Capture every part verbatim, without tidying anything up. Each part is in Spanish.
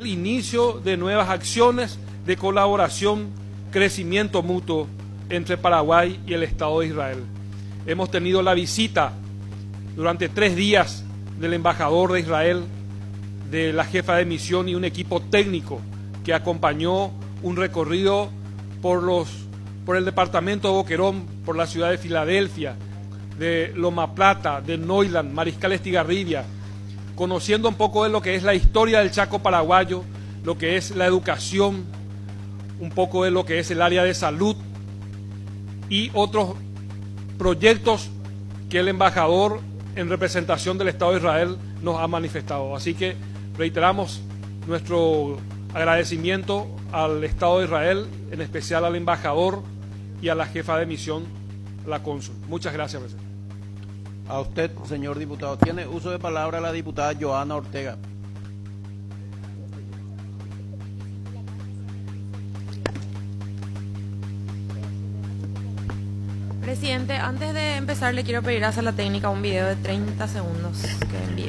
el inicio de nuevas acciones de colaboración, crecimiento mutuo entre Paraguay y el Estado de Israel. Hemos tenido la visita durante tres días del embajador de Israel, de la jefa de misión y un equipo técnico que acompañó un recorrido por, los, por el departamento de Boquerón, por la ciudad de Filadelfia, de Loma Plata, de Neuland, Mariscal Estigarribia, conociendo un poco de lo que es la historia del Chaco paraguayo, lo que es la educación, un poco de lo que es el área de salud y otros proyectos que el embajador en representación del Estado de Israel nos ha manifestado. Así que reiteramos nuestro agradecimiento al Estado de Israel, en especial al embajador y a la jefa de misión, la cónsul. Muchas gracias, presidente. A usted, señor diputado. Tiene uso de palabra la diputada Joana Ortega. Presidente, antes de empezar le quiero pedir a Sala Técnica un video de treinta segundos que envíe.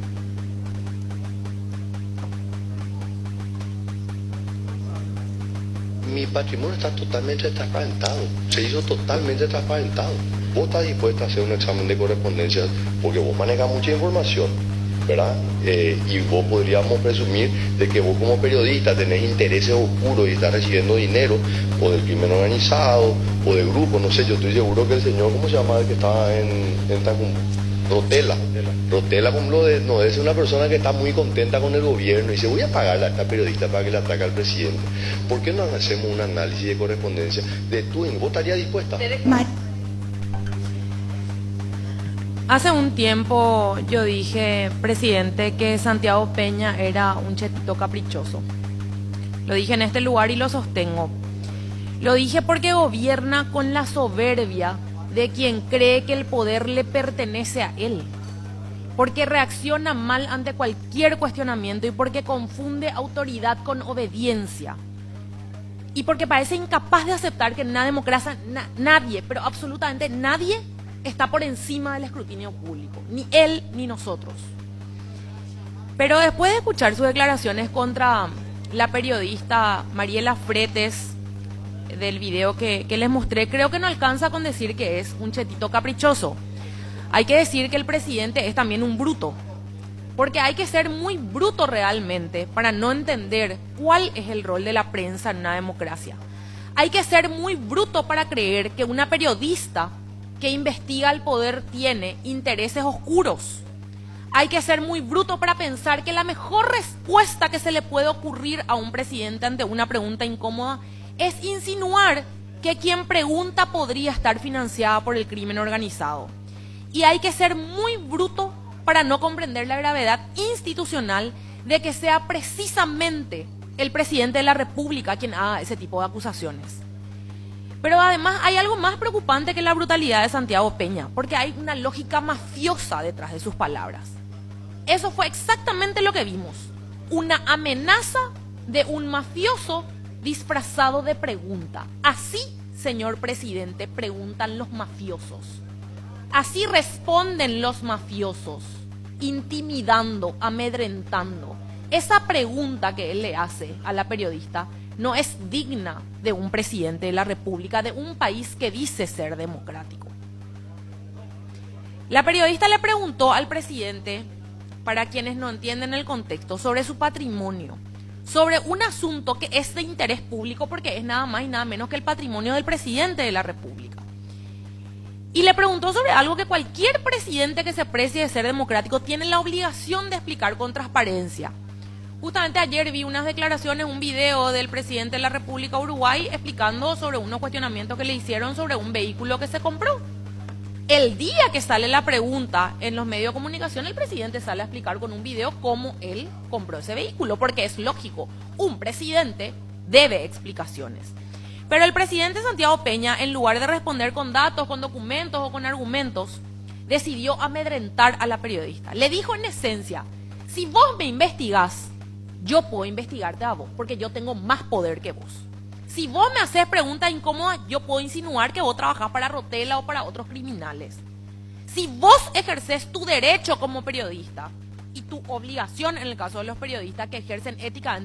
Mi patrimonio está totalmente transparentado, se hizo totalmente transparentado. Vos estás dispuesto a hacer un examen de correspondencia porque vos manejas mucha información, ¿verdad? Eh, y vos podríamos presumir de que vos como periodista tenés intereses oscuros y estás recibiendo dinero o del crimen organizado o de grupos, no sé, yo estoy seguro que el señor, ¿cómo se llama el que estaba en, en Tacumbo? Rotela. Rotela, como lo de, no, es una persona que está muy contenta con el gobierno y dice, voy a pagarle a esta periodista para que le ataque al presidente. ¿Por qué no hacemos un análisis de correspondencia de tú? ¿Vos estarías dispuesta? Hace un tiempo yo dije, presidente, que Santiago Peña era un chetito caprichoso. Lo dije en este lugar y lo sostengo. Lo dije porque gobierna con la soberbia de quien cree que el poder le pertenece a él, porque reacciona mal ante cualquier cuestionamiento y porque confunde autoridad con obediencia, y porque parece incapaz de aceptar que en una democracia na nadie, pero absolutamente nadie, está por encima del escrutinio público, ni él ni nosotros. Pero después de escuchar sus declaraciones contra la periodista Mariela Fretes, del video que, que les mostré, creo que no alcanza con decir que es un chetito caprichoso. Hay que decir que el presidente es también un bruto, porque hay que ser muy bruto realmente para no entender cuál es el rol de la prensa en una democracia. Hay que ser muy bruto para creer que una periodista que investiga el poder tiene intereses oscuros. Hay que ser muy bruto para pensar que la mejor respuesta que se le puede ocurrir a un presidente ante una pregunta incómoda es insinuar que quien pregunta podría estar financiada por el crimen organizado. Y hay que ser muy bruto para no comprender la gravedad institucional de que sea precisamente el presidente de la República quien haga ese tipo de acusaciones. Pero además hay algo más preocupante que la brutalidad de Santiago Peña, porque hay una lógica mafiosa detrás de sus palabras. Eso fue exactamente lo que vimos, una amenaza de un mafioso disfrazado de pregunta. Así, señor presidente, preguntan los mafiosos. Así responden los mafiosos, intimidando, amedrentando. Esa pregunta que él le hace a la periodista no es digna de un presidente de la República, de un país que dice ser democrático. La periodista le preguntó al presidente, para quienes no entienden el contexto, sobre su patrimonio, sobre un asunto que es de interés público porque es nada más y nada menos que el patrimonio del presidente de la República. Y le preguntó sobre algo que cualquier presidente que se precie de ser democrático tiene la obligación de explicar con transparencia. Justamente ayer vi unas declaraciones, un video del presidente de la República Uruguay explicando sobre unos cuestionamientos que le hicieron sobre un vehículo que se compró. El día que sale la pregunta en los medios de comunicación, el presidente sale a explicar con un video cómo él compró ese vehículo, porque es lógico, un presidente debe explicaciones. Pero el presidente Santiago Peña, en lugar de responder con datos, con documentos o con argumentos, decidió amedrentar a la periodista. Le dijo en esencia, si vos me investigás, yo puedo investigarte a vos, porque yo tengo más poder que vos. Si vos me haces preguntas incómodas, yo puedo insinuar que vos trabajás para Rotela o para otros criminales. Si vos ejerces tu derecho como periodista y tu obligación en el caso de los periodistas que ejercen éticamente